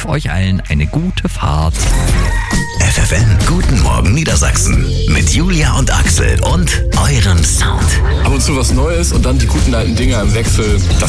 wünsche euch allen eine gute Fahrt. FFN, guten Morgen Niedersachsen. Mit Julia und Axel und eurem Sound. Ab und zu was Neues und dann die guten alten Dinger im Wechsel.